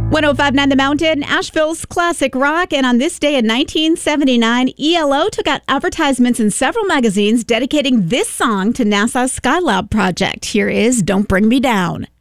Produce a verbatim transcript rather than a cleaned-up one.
one oh five point nine The Mountain, Asheville's classic rock. And on this day in nineteen seventy-nine, E L O took out advertisements in several magazines dedicating this song to NASA's Skylab project. Here is Don't Bring Me Down.